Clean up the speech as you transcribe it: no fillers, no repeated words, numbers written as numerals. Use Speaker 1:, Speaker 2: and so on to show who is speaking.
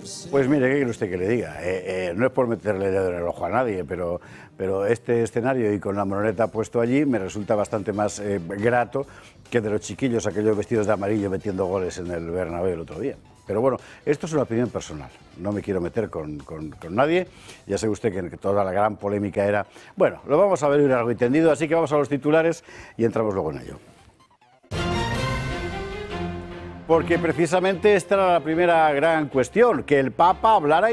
Speaker 1: Pues mire, ¿qué quiere usted que le diga? No es por meterle el dedo en el ojo a nadie, pero este escenario y con la moroneta puesto allí me resulta bastante más grato que de los chiquillos, aquellos vestidos de amarillo metiendo goles en el Bernabéu el otro día. Pero bueno, esto es una opinión personal, no me quiero meter con nadie, ya sabe usted que toda la gran polémica era... Bueno, lo vamos a ver largo y tendido, así que vamos a los titulares y entramos luego en ello. Porque precisamente esta era la primera gran cuestión, que el Papa hablara